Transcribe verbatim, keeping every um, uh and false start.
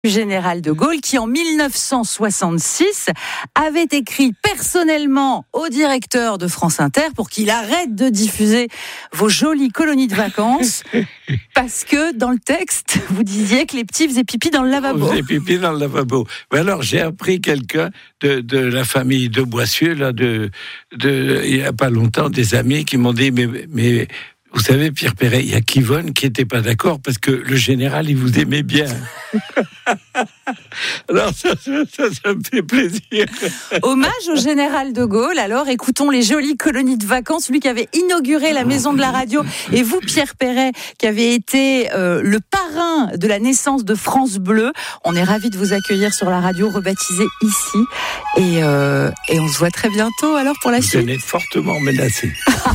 Général de Gaulle qui en mille neuf cent soixante-six avait écrit personnellement au directeur de France Inter pour qu'il arrête de diffuser vos jolies colonies de vacances parce que dans le texte vous disiez que les petits faisaient pipi dans le lavabo. Vous faisaient pipi dans le lavabo. Mais alors j'ai appris quelqu'un de, de la famille de Boissieu là de, de il y a pas longtemps, des amis qui m'ont dit mais mais vous savez, Pierre Perret, il y a Kivonne qui n'était pas d'accord parce que le général, il vous aimait bien. Alors, ça, ça, ça, ça me fait plaisir. Hommage au général de Gaulle. Alors, écoutons les jolies colonies de vacances. Lui qui avait inauguré la maison de la radio. Et vous, Pierre Perret, qui avez été euh, le parrain de la naissance de France Bleu. On est ravis de vous accueillir sur la radio rebaptisée ici. Et, euh, et on se voit très bientôt alors pour la vous suite. Vous êtes fortement menacé.